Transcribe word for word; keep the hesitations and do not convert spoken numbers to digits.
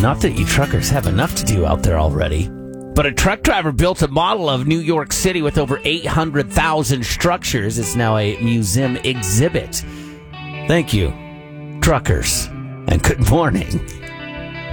Not that you truckers have enough to do out there already. But a truck driver built a model of New York City with over eight hundred thousand structures. It's now a museum exhibit. Thank you, truckers, and good morning.